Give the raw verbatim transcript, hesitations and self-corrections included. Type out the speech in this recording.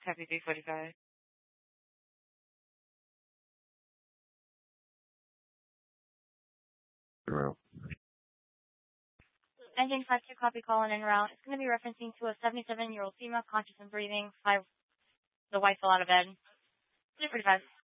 Happy three forty-five. Route. Engine five two, copy, call in en route. It's going to be referencing to a seventy-seven-year-old female, conscious and breathing. Five, the wife fell out of bed. three forty-five.